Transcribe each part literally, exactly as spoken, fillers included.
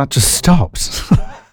That just stopped.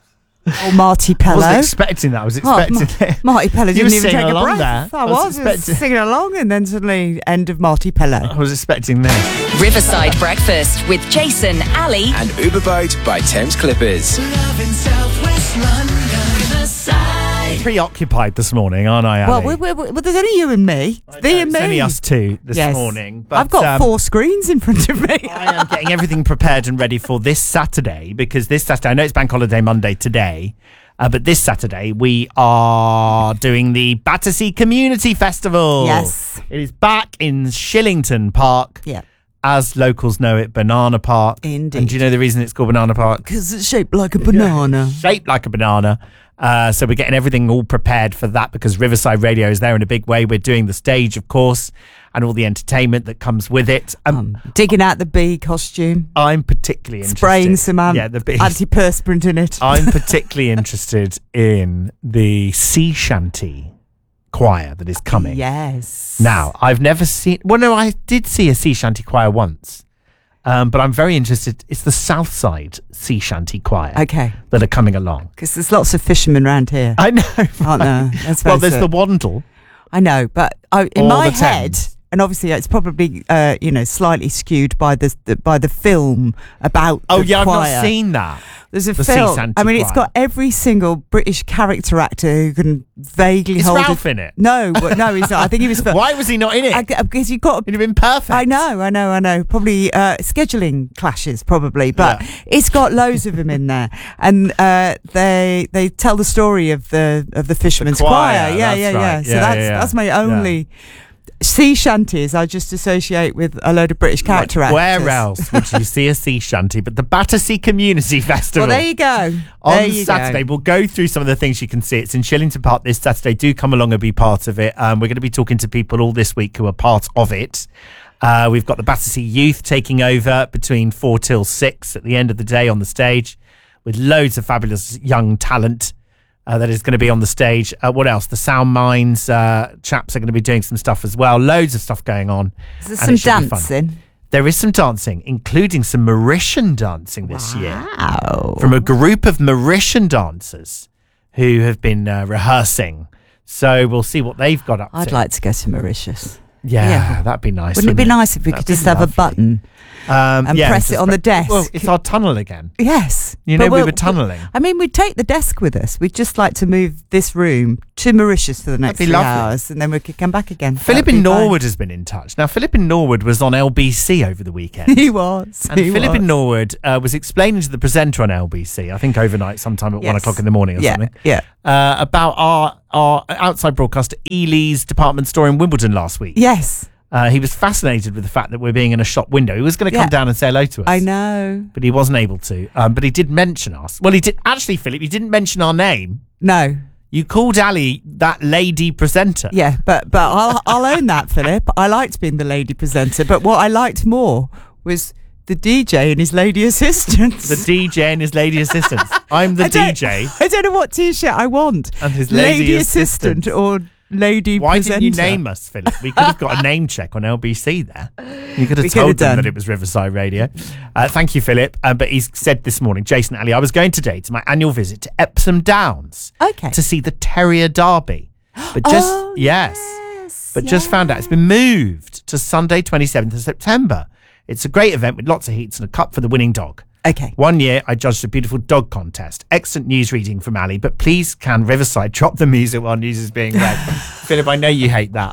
Oh, Marty Pello. I wasn't expecting that. I was expecting oh, it. Ma- Marty Pello didn't even take a breath. There. I, I was, was expecting... singing along, and then suddenly, end of Marty Pello. I was expecting this. Riverside Breakfast with Jason, Ali, and Uberboat by Thames Clippers. Love in South West London, Riverside. Preoccupied this morning, aren't I, Ali? Well, we're, we're, we're, well there's only you and me. It's thee and me. It's only us two this yes. morning. But, I've got um, four screens in front of me. I am getting everything prepared and ready for this Saturday, because this Saturday, I know it's Bank Holiday Monday today, uh, but this Saturday we are doing the Battersea Community Festival. Yes. It is back in Shillington Park. Yeah. As locals know it, Banana Park. Indeed. And do you know the reason it's called Banana Park? Because it's shaped like a banana. Yeah. Shaped like a banana. Uh, so we're getting everything all prepared for that, because Riverside Radio is there in a big way. We're doing the stage, of course, and all the entertainment that comes with it. Um, um, digging out the bee costume. I'm particularly interested. Spraying some um, yeah, the bees. antiperspirant in it. I'm particularly interested in the sea shanty choir that is coming. Yes. Now, I've never seen... Well, no, I did see a sea shanty choir once. Um, but I'm very interested. It's the Southside Sea Shanty Choir. Okay. That are coming along. Because there's lots of fishermen around here. I know. Aren't there? Let's well, face there's it. the Wandle. I know, but I, in Or my the head, Thames. and obviously it's probably uh, you know slightly skewed by the, the by the film about. Oh the yeah, choir. I've not seen that. There's a the Sea film. Shanty I mean, it's Choir. got every single British character actor who can vaguely Is hold. Ralph a, in it? No, but no, he's not. I think he was. Why was he not in it? I, because you've got. It'd have been perfect. I know, I know, I know. Probably uh, scheduling clashes, probably, but Yeah. it's got loads of them in there, and uh, they they tell the story of the of the fisherman's The choir, choir. Yeah, that's yeah, right. yeah. So Yeah, that's yeah, yeah. that's my only. Sea shanties I just associate with a load of British character Right. actors. Where else would you see a sea shanty but the Battersea Community Festival? Well, there you go. On there you Saturday, go. we'll go through some of the things you can see. It's in Shillington Park this Saturday. Do come along and be part of it. Um, we're going to be talking to people all this week who are part of it. Uh, we've got the Battersea Youth taking over between four till six at the end of the day on the stage, with loads of fabulous young talent uh, that is going to be on the stage. Uh, what else? The Sound Minds uh, chaps are going to be doing some stuff as well. Loads of stuff going on. Is there and some it should be fun. dancing? There is some dancing, including some Mauritian dancing this year. Wow. From a group of Mauritian dancers who have been uh, rehearsing. So we'll see what they've got up I'd to. like to go to Mauritius. Yeah, Yeah. that'd be nice. Wouldn't it be nice if we That'd could be just have lovely. a button Um, and yeah, press it's it just on the pre- desk? Well, it's our tunnel again. Yes. You But know, we we'll- were tunnelling. I mean, we'd take the desk with us. We'd just like to move this room to Mauritius for the next be three lovely. hours, and then we could come back again. Philip That'd in be fine. Norwood has been in touch. Now, Philip in Norwood was on L B C over the weekend. He was. And he Philip was. in Norwood uh, was explaining to the presenter on L B C, I think overnight, sometime at one Yes. o'clock in the morning or yeah, something, Yeah. uh, about our, our outside broadcaster Ely's department store in Wimbledon last week. Yes. Uh, he was fascinated with the fact that we're being in a shop window. He was going to come Yeah. down and say hello to us. I know. But he wasn't able to. Um, but he did mention us. Well, he did. Actually, Philip, he didn't mention our name. No. You called Ali that lady presenter. Yeah, but but I'll I'll own that, Philip. I liked being the lady presenter, but what I liked more was the D J and his lady assistants. The D J and his lady assistants. I'm the I don't- D J. I don't know what T-shirt I want. And his lady assistant assistant. or lady Why presenter. didn't you name us, Philip? We could have got a name check on L B C there. You could have We could told have them done. that it was Riverside Radio. Uh, thank you, Philip. Uh, but he's said this morning, Jason Ali, I was going today to my annual visit to Epsom Downs Okay. to see the Terrier Derby. But just, Oh, yes. yes, But just found out it's been moved to Sunday, twenty-seventh of September. It's a great event with lots of heats and a cup for the winning dog. Okay. One year, I judged a beautiful dog contest. Excellent news reading from Ali, but please can Riverside drop the music while news is being read? Philip, I know you hate that.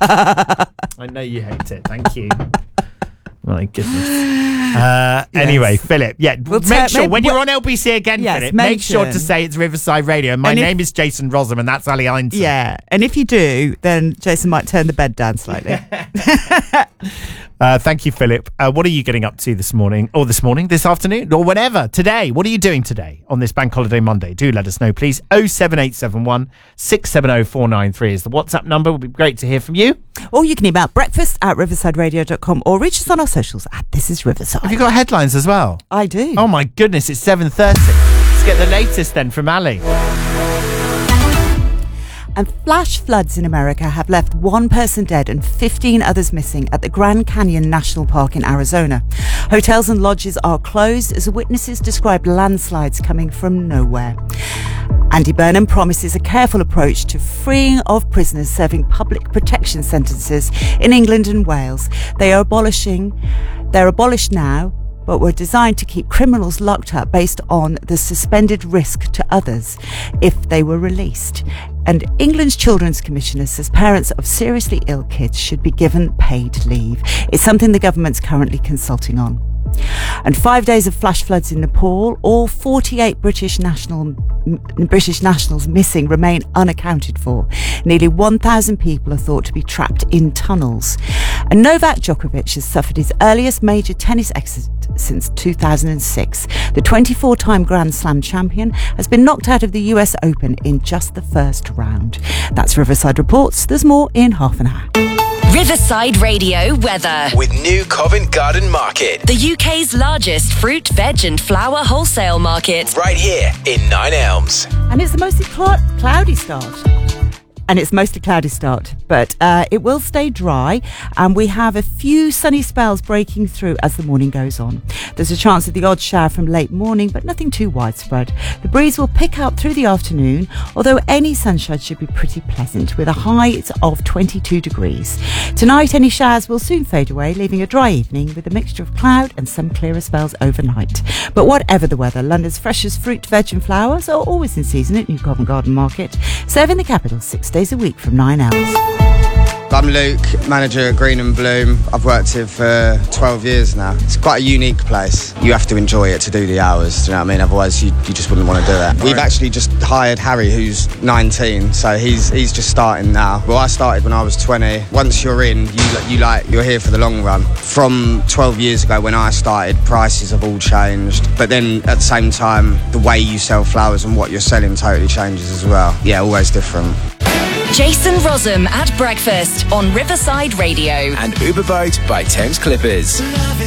I know you hate it. Thank you. My goodness. Uh, Yes. Anyway, Philip, yeah, We'll make ta- sure maybe- when you're well- on L B C again, Yes, Philip, make sure to mention- say it's Riverside Radio. My And if- name is Jason Rossum, and that's Ali Einstein. Yeah, and if you do, then Jason might turn the bed down slightly. Uh, thank you, Philip. Uh, what are you getting up to this morning, or this morning, this afternoon, or whenever, today? What are you doing today on this Bank Holiday Monday? Do let us know, please. oh seven eight seven one, six seven oh, four nine three is the WhatsApp number. It would be great to hear from you. Or you can email breakfast at riverside radio dot com or reach us on our socials at This Is Riverside. Have you got headlines as well? I do. Oh, my goodness, it's seven thirty. Let's get the latest then from Ali. And flash floods in America have left one person dead and fifteen others missing at the Grand Canyon National Park in Arizona. Hotels and lodges are closed as witnesses described landslides coming from nowhere. Andy Burnham promises a careful approach to freeing of prisoners serving public protection sentences in England and Wales. They are abolishing, they're abolished now, but were designed to keep criminals locked up based on the suspended risk to others if they were released. And England's Children's Commissioner says parents of seriously ill kids should be given paid leave. It's something the government's currently consulting on. And five days of flash floods in Nepal, all forty-eight British national m- British nationals missing remain unaccounted for. Nearly one thousand people are thought to be trapped in tunnels. And Novak Djokovic has suffered his earliest major tennis exit since two thousand six. The twenty-four-time Grand Slam champion has been knocked out of the U S Open in just the first round. That's Riverside Reports. There's more in half an hour. Riverside Radio weather. With New Covent Garden Market. The U K's largest fruit, veg and flower wholesale market. Right here in Nine Elms. And it's a mostly cl- cloudy start. And it's mostly cloudy start, but uh, it will stay dry, and we have a few sunny spells breaking through as the morning goes on. There's a chance of the odd shower from late morning, but nothing too widespread. The breeze will pick up through the afternoon, although any sunshine should be pretty pleasant, with a high of twenty-two degrees. Tonight, any showers will soon fade away, leaving a dry evening with a mixture of cloud and some clearer spells overnight. But whatever the weather, London's freshest fruit, veg and flowers are always in season at New Covent Garden Market, serving the capital six days a week from nine hours. I'm Luke, manager at Green and Bloom. I've worked here for twelve years now. It's quite a unique place. You have to enjoy it to do the hours, do you know what I mean? Otherwise you, you just wouldn't want to do it. We've actually just hired Harry, who's nineteen, so he's he's just starting now. Well, I started when I was twenty. Once you're in, you you like you're here for the long run. From twelve years ago when I started, prices have all changed. But then at the same time, the way you sell flowers and what you're selling totally changes as well. Yeah, always different. Jason Rossum at breakfast on Riverside Radio. And Uber Boat by Thames Clippers.